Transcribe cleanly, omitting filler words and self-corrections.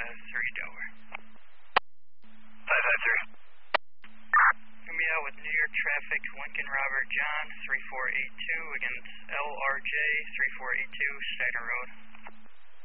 Delaware. 553. Going to be out with New York traffic, Lincoln Robert John, 3482 against LRJ, 3482, Steiner Road.